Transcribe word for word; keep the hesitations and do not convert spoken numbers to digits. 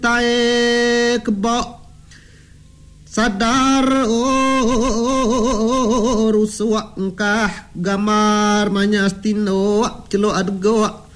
tae kebak sadar oh ruswa engkah gamar manyastino celo adgo